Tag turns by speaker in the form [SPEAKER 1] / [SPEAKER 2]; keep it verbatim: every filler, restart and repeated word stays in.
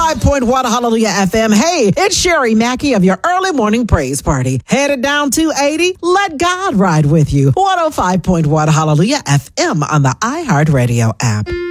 [SPEAKER 1] five point one Hallelujah F M. Hey, it's Sherry Mackey of your early morning praise party. Headed down two eighty. Let God ride with you. one oh five point one Hallelujah F M on the iHeartRadio app.